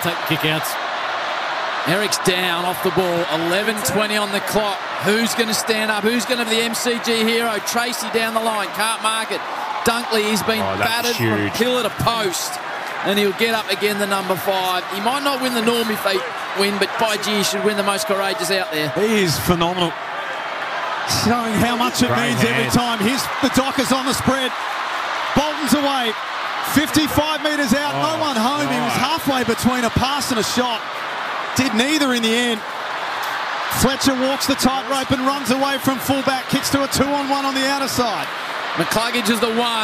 take the kick-outs. Eric's down off the ball. 11:20 on the clock. Who's going to stand up? Who's going to be the MCG hero? Tracy down the line. Can't mark it. Dunkley, he's been battered from pillar to post. And he'll get up again, the number 5. He might not win the norm if they win, but by G, he should win the most courageous out there. He is phenomenal. Showing how much it means every time. Here's the Dockers on the spread. Bolton's away. 55 metres out. No one home. He was halfway between a pass and a shot. Did neither in the end. Fletcher walks the tightrope and runs away from fullback. Kicks to a 2-on-1 on the outer side. McCluggage is the 1.